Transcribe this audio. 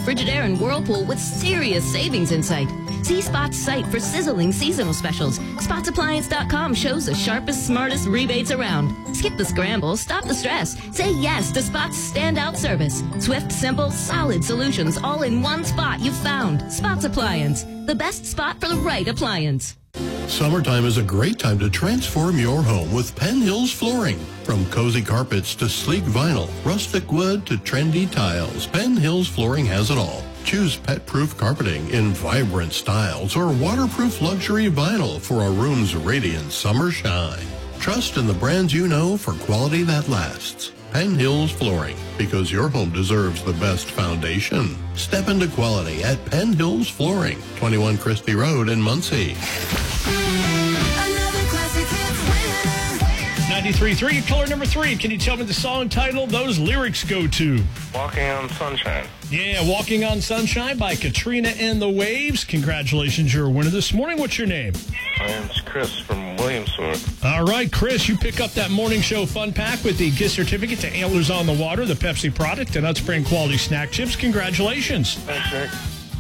Frigidaire and Whirlpool with serious savings in sight. See Spot's site for sizzling seasonal specials. SpotsAppliance.com shows the sharpest, smartest rebates around. Skip the scramble, stop the stress. Say yes to Spot's standout service. Swift, simple, solid solutions all in one spot you've found. Spot's Appliance, the best spot for the right appliance. Summertime is a great time to transform your home with Penn Hills Flooring. From cozy carpets to sleek vinyl, rustic wood to trendy tiles, Penn Hills Flooring has it all. Choose pet-proof carpeting in vibrant styles or waterproof luxury vinyl for a room's radiant summer shine. Trust in the brands you know for quality that lasts. Penn Hills Flooring, because your home deserves the best foundation. Step into quality at Penn Hills Flooring, 21 Christie Road in Muncie. 93.3, caller number 3. Can you tell me the song title those lyrics go to? Walking on Sunshine. Yeah, Walking on Sunshine by Katrina and the Waves. Congratulations, you're a winner this morning. What's your name? My name's Chris from Williamsburg. All right, Chris, you pick up that morning show fun pack with the gift certificate to Antlers on the Water, the Pepsi product, and Utspring Quality Snack Chips. Congratulations. Thanks, Nick.